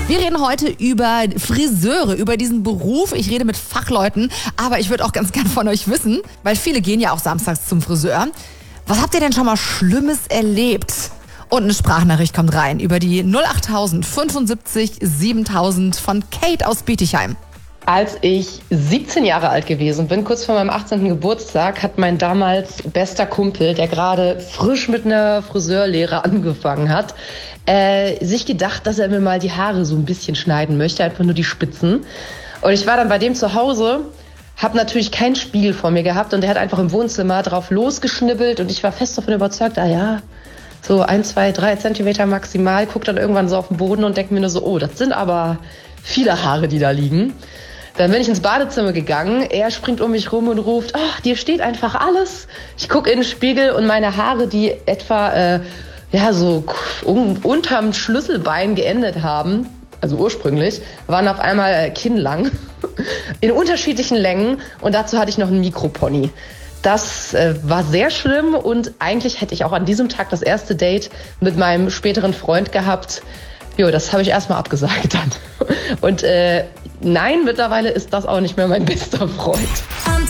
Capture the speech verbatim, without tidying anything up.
Wir reden heute über Friseure, über diesen Beruf. Ich rede mit Fachleuten, aber ich würde auch ganz gern von euch wissen, weil viele gehen ja auch samstags zum Friseur. Was habt ihr denn schon mal Schlimmes erlebt? Und eine Sprachnachricht kommt rein über die null acht tausend fünfundsiebzig siebentausend von Kate aus Bietigheim. Als ich siebzehn Jahre alt gewesen bin, kurz vor meinem achtzehnten Geburtstag, hat mein damals bester Kumpel, der gerade frisch mit einer Friseurlehre angefangen hat, äh, sich gedacht, dass er mir mal die Haare so ein bisschen schneiden möchte, einfach nur die Spitzen. Und ich war dann bei dem zu Hause, habe natürlich keinen Spiegel vor mir gehabt und der hat einfach im Wohnzimmer drauf losgeschnibbelt und ich war fest davon überzeugt, ah ja, so ein, zwei, drei Zentimeter maximal, guck dann irgendwann so auf den Boden und denke mir nur so, oh, das sind aber viele Haare, die da liegen. Dann bin ich ins Badezimmer gegangen, er springt um mich rum und ruft, ach, dir steht einfach alles. Ich gucke in den Spiegel und meine Haare, die etwa äh, ja so un- unterm Schlüsselbein geendet haben, also ursprünglich, waren auf einmal äh, kinnlang, in unterschiedlichen Längen und dazu hatte ich noch einen Mikropony. Das äh, war sehr schlimm und eigentlich hätte ich auch an diesem Tag das erste Date mit meinem späteren Freund gehabt. Jo, das habe ich erstmal abgesagt dann. Und äh, nein, mittlerweile ist das auch nicht mehr mein bester Freund.